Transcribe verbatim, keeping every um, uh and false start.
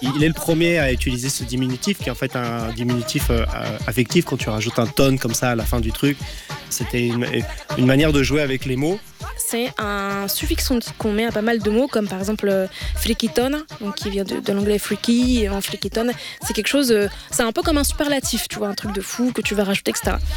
Il est le premier à utiliser ce diminutif, qui est en fait un diminutif euh, affectif quand tu rajoutes un ton comme ça à la fin du truc. C'était une, une manière de jouer avec les mots. C'est un suffixe qu'on met à pas mal de mots, comme par exemple euh, freakyton, donc qui vient de, de l'anglais freaky, et en freakyton, c'est quelque chose, euh, c'est un peu comme un superlatif, tu vois, un truc de fou que tu vas rajouter, et cetera.